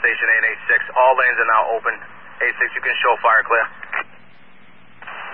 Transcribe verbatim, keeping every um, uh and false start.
station eight eight six. All lanes are now open. eight six, you can show fire clear.